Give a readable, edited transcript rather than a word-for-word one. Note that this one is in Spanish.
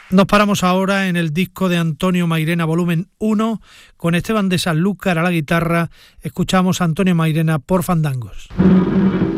Nos paramos ahora en el disco de Antonio Mairena, volumen 1, con Esteban de Sanlúcar a la guitarra. Escuchamos a Antonio Mairena por Fandangos.